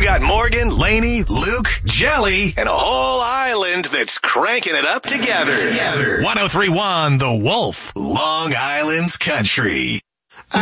got Morgan, Laney, Luke, Jelly, and a whole island that's cranking it up together. 1031 The Wolf, Long Island's country.